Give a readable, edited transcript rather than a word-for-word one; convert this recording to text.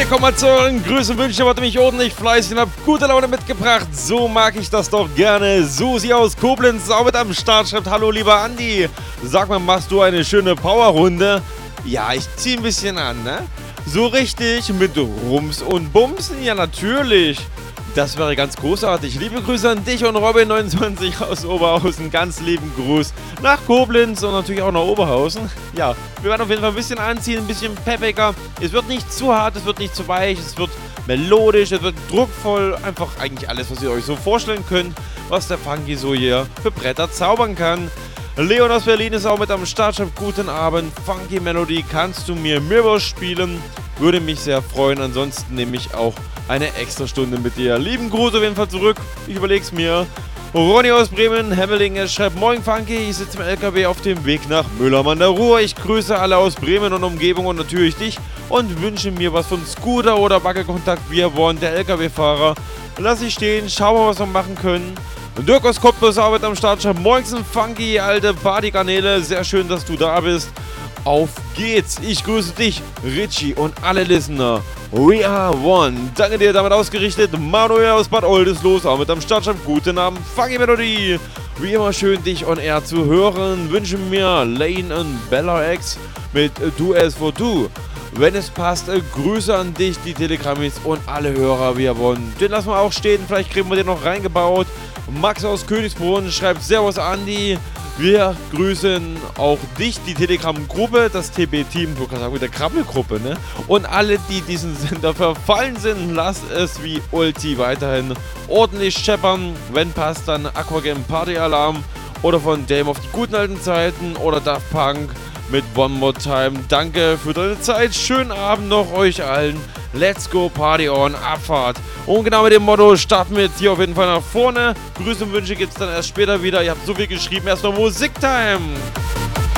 Willkommen zurück, Grüße, Wünsche, warte mich ordentlich fleißig und hab gute Laune mitgebracht. So mag ich das doch gerne. Susi aus Koblenz auch mit am Start schreibt: Hallo lieber Andi, sag mal, machst du eine schöne Powerrunde? Ja, ich zieh ein bisschen an, ne? So richtig, mit Rums und Bumsen? Ja, natürlich. Das wäre ganz großartig. Liebe Grüße an dich und Robin29 aus Oberhausen. Ganz lieben Gruß nach Koblenz und natürlich auch nach Oberhausen. Ja, wir werden auf jeden Fall ein bisschen anziehen, ein bisschen peppiger. Es wird nicht zu hart, es wird nicht zu weich, es wird melodisch, es wird druckvoll. Einfach eigentlich alles, was ihr euch so vorstellen könnt, was der Funky so hier für Bretter zaubern kann. Leon aus Berlin ist auch mit am Start. Schreibt: Guten Abend, Funky Melody, kannst du mir Mirror spielen? Würde mich sehr freuen. Ansonsten nehme ich auch eine extra Stunde mit dir. Lieben Gruß auf jeden Fall zurück. Ich überleg's mir. Ronny aus Bremen, Hemmeling, schreibt: Moin Funky, ich sitze im LKW auf dem Weg nach Müllermann an der Ruhr. Ich grüße alle aus Bremen und Umgebung und natürlich dich und wünsche mir was von Scooter oder Wackelkontakt. Wir wollen der LKW-Fahrer. Lass ich stehen, schau mal, was wir machen können. Dirk aus Cottbus arbeitet am Start, schreibt: Moinsen Funky, alte Partykanäle, sehr schön, dass du da bist. Auf geht's, ich grüße dich, Richie und alle Listener. We are one. Danke dir, damit ausgerichtet. Manuel aus Bad Oldesloe, auch mit am Start, schreibt: Guten Abend, Funky Melody. Wie immer schön, dich on air zu hören. Wünschen mir Lane und Bella X mit Du as for Du. Wenn es passt, Grüße an dich, die Telegrammis und alle Hörer, wir wollen. Den lassen wir auch stehen, vielleicht kriegen wir den noch reingebaut. Max aus Königsbrunn schreibt: Servus Andi, wir grüßen auch dich, die Telegram-Gruppe, das TB-Team, du kannst sagen, mit der Krabbelgruppe, ne? Und alle, die diesen Sender verfallen sind, lasst es wie Ulti weiterhin ordentlich scheppern. Wenn passt, dann Aquagame Party Alarm oder von Dame auf die guten alten Zeiten oder Daft Punk mit One More Time. Danke für deine Zeit, schönen Abend noch euch allen. Let's go, Party on, Abfahrt. Und genau mit dem Motto starten wir jetzt hier auf jeden Fall nach vorne. Grüße und Wünsche gibt es dann erst später wieder. Ihr habt so viel geschrieben, erst noch Musiktime.